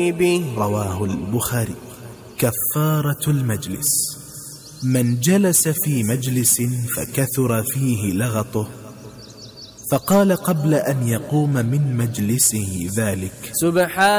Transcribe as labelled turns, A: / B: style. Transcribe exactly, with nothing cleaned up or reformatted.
A: به.
B: رواه البخاري. كفارة المجلس: من جلس في مجلس فكثر فيه لغطه فقال قبل أن يقوم من مجلسه ذلك:
A: سبحان